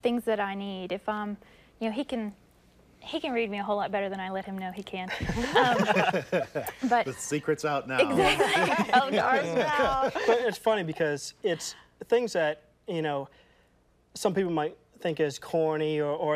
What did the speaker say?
things that I need. If you know, he can read me a whole lot better than I let him know he can. But The secret's out now. exactly. Oh, ours now. But it's funny because it's things that, you know, some people might think is corny or